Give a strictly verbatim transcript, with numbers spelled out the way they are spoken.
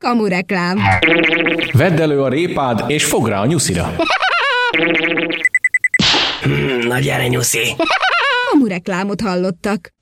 Kamureklám. Vedd elő a répád, és fogd rá a nyuszira. Hmm, na gyere, nyuszi. Kamureklámot hallottak.